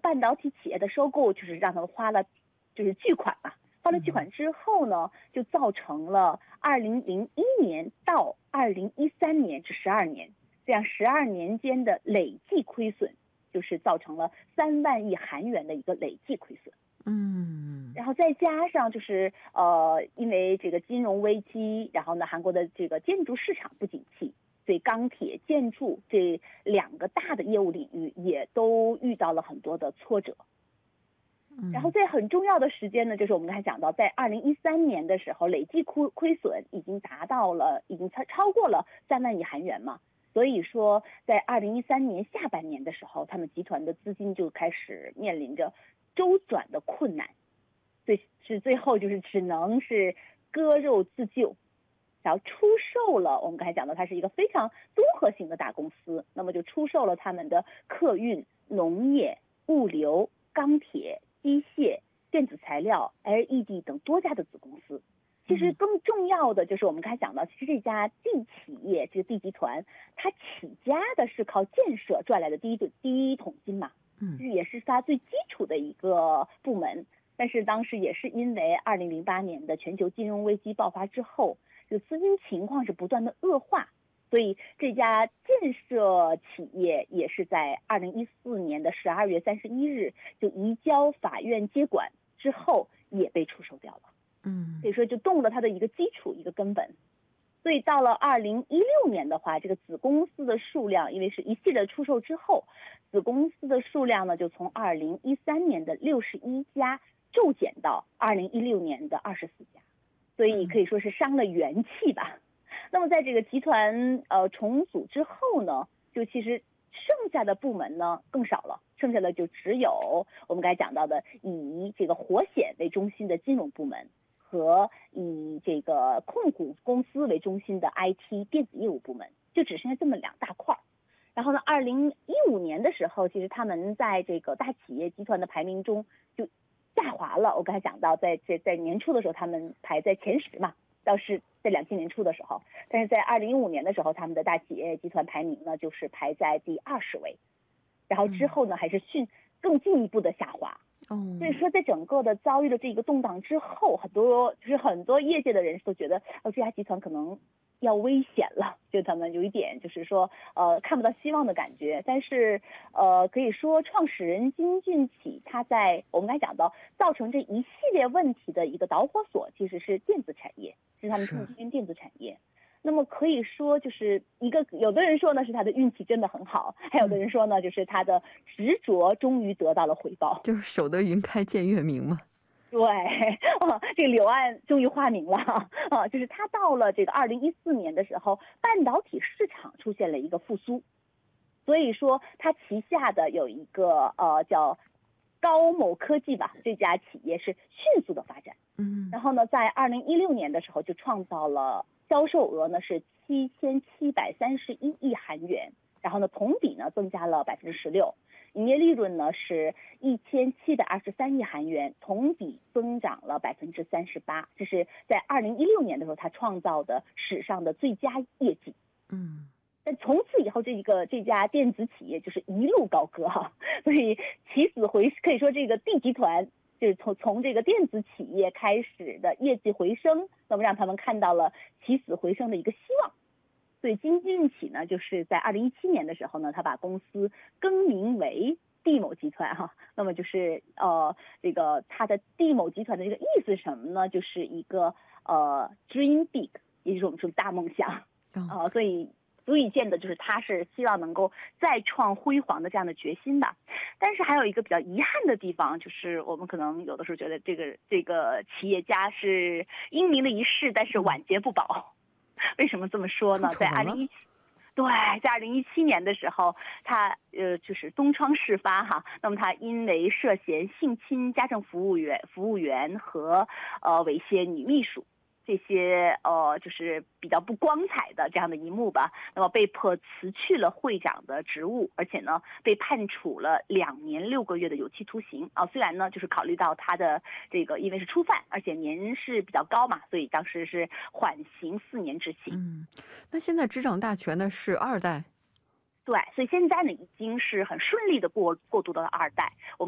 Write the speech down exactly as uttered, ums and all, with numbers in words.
半导体企业的收购，就是让他们花了就是巨款嘛。花了巨款之后呢，就造成了二零零一年到二零一三年这十二年，这样十二年间的累计亏损，就是造成了三万亿韩元的一个累计亏损。 嗯， 然后再加上就是呃，因为这个金融危机，然后呢，韩国的这个建筑市场不景气，所以钢铁、建筑这两个大的业务领域也都遇到了很多的挫折。然后在很重要的时间呢，就是我们刚才讲到，在二零一三年的时候，累计亏亏损已经达到了，已经超超过了三万亿韩元嘛。所以说，在二零一三年下半年的时候，他们集团的资金就开始面临着周转的困难，所以是最后就是只能是割肉自救，然后出售了。我们刚才讲到，它是一个非常综合型的大公司，那么就出售了他们的客运、农业、物流、钢铁、机械、电子材料、L E D 等多家的子公司。其实更重要的就是我们刚才讲到，其实这家地企业，这个地集团，它起家的是靠建设赚来的第一第一桶金嘛， 嗯， 也是它最基础的一个部门。但是当时也是因为二零零八年的全球金融危机爆发之后，这个资金情况是不断的恶化，所以这家建设企业也是在二零一四年的十二月三十一日就移交法院接管之后也被出售掉了。 嗯， 所以说就动了它的一个基础一个根本。所以到了二零一六年的话，这个子公司的数量，因为是一系列出售之后，子公司的数量呢就从二零一三年的六十一家骤减到二零一六年的二十四家，所以可以说是伤了元气吧。那么在这个集团呃重组之后呢，就其实剩下的部门呢更少了，剩下的就只有我们刚才讲到的以这个活险为中心的金融部门和以这个控股公司为中心的 I T 电子业务部门，就只剩下这么两大块。然后呢，二零一五年的时候，其实他们在这个大企业集团的排名中就下滑了。我刚才讲到在，在在年初的时候，他们排在前十嘛，倒是在两千年初的时候，但是在二零一五年的时候，他们的大企业集团排名呢，就是排在第二十位，然后之后呢，还是迅更进一步的下滑。 哦， 所以说，在整个的遭遇了这个动荡之后，很多就是很多业界的人士都觉得，哦，这家集团可能要危险了，就他们有一点就是说，呃，看不到希望的感觉。但是，呃，可以说创始人金俊起他在我们刚才讲到造成这一系列问题的一个导火索，其实是电子产业，是他们进军电子产业。那么可以说，就是一个有的人说呢是他的运气真的很好，还有的人说呢就是他的执着终于得到了回报， 就是守得云开见月明嘛。 对，哦，这个柳暗终于花明了啊！就是他到了这个二零一四年的时候，半导体市场出现了一个复苏，所以说他旗下的有一个呃叫高某科技吧，这家企业是迅速的发展。 嗯， 然后呢，在二零一六年的时候就创造了销售额呢是七千七百三十一亿韩元，然后呢同比呢增加了百分之十六，营业利润呢是一千七百二十三亿韩元，同比增长了百分之三十八，这是在二零一六年的时候他创造的史上的最佳业绩。 嗯， 但从此以后，这个这家电子企业就是一路高歌哈，所以起死回可以说这个地集团。就是从从这个电子企业开始的业绩回升，那么让他们看到了起死回生的一个希望。所以金俊起呢，就是在二零一七年的时候呢，他把公司更名为地某集团哈。那么就是呃，这个他的地某集团的这个意思是什么呢？就是一个呃 dream big， 也就是我们说的大梦想啊、 哦呃，所以。足以见的就是他是希望能够再创辉煌的这样的决心吧。但是还有一个比较遗憾的地方，就是我们可能有的时候觉得这个这个企业家是英明的一世，但是晚节不保。为什么这么说呢？在二零一七，对，在二零一七年的时候，他呃就是东窗事发哈。那么他因为涉嫌性侵家政服务员、服务员和呃猥亵女秘书。这些呃就是比较不光彩的这样的一幕吧，那么被迫辞去了会长的职务，而且呢被判处了两年六个月的有期徒刑啊。虽然呢就是考虑到他的这个因为是初犯，而且年事比较高嘛，所以当时是缓刑四年执行。 嗯，那现在执掌大权的是二代。 对，所以现在呢已经是很顺利的过过渡到了二代。我们